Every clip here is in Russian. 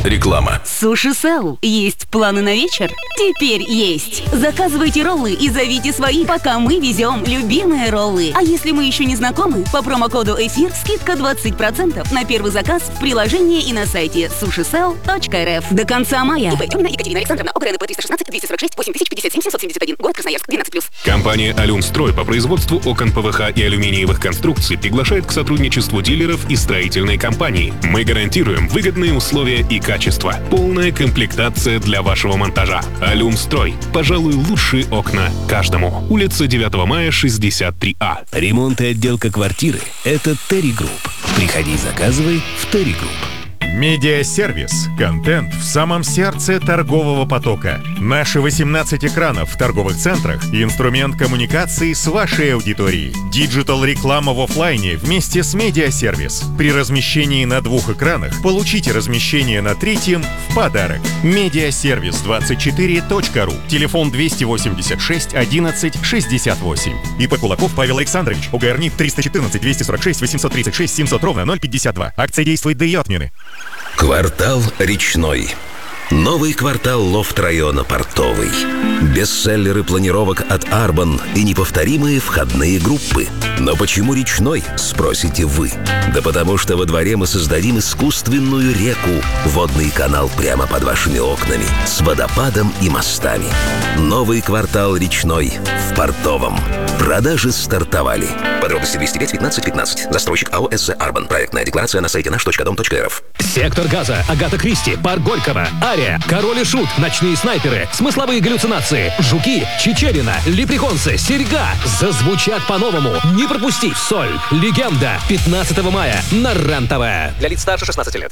Реклама. Суши Сел. Есть планы на вечер? Теперь есть. Заказывайте роллы и зовите свои, пока мы везем любимые роллы. А если мы еще не знакомы, по промокоду «Эфир» скидка 20% на первый заказ в приложении и на сайте sushisell.rf. До конца мая. ИП Тюмина Екатерина Александровна, ОГРН 316 246 8057 771. Город Красноярск, 12+. Компания «Алюмстрой» по производству окон ПВХ и алюминиевых конструкций приглашает к сотрудничеству дилеров и строительной компании. Мы гарантируем выгодные условия и качество. Полная комплектация для вашего монтажа. «Алюмстрой». Пожалуй, лучшие окна каждому. Улица 9 мая, 63А. Ремонт и отделка квартиры – это Терри Групп. Приходи и заказывай в Терри Групп. Медиасервис. Контент в самом сердце торгового потока. Наши 18 экранов в торговых центрах – инструмент коммуникации с вашей аудиторией. Диджитал-реклама в офлайне вместе с медиасервис. При размещении на 2 экранах получите размещение на 3-м в подарок. Медиасервис24.ру. Телефон 286 11 68. ИП Кулаков Павел Александрович. ОГРНИ 314 246 836 700 ровно 052. Акция действует до ее отмены. Квартал Речной. Новый квартал лофт-района Портовый. Бестселлеры планировок от Арбан и неповторимые входные группы. Но почему Речной, спросите вы? Да потому что во дворе мы создадим искусственную реку, водный канал прямо под вашими окнами, с водопадом и мостами. Новый квартал Речной в Портовом. Продажи стартовали. Подробности 205 15 15. Застройщик АО «СЗ Арбан». Проектная декларация на сайте наш.дом.рф. Сектор газа, Агата Кристи, Парк Горького, Ария, Король и Шут, Ночные снайперы, Смысловые галлюцинации, Жуки, Чичерина, Лепреконсы, Серьга зазвучат по-новому. Не пропусти Соль. Легенда. 15 мая на РЕН-ТВ. Для лиц старше 16 лет.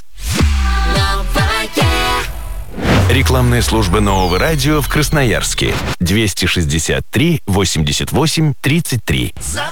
Рекламная служба Нового радио в Красноярске. 263 88 33.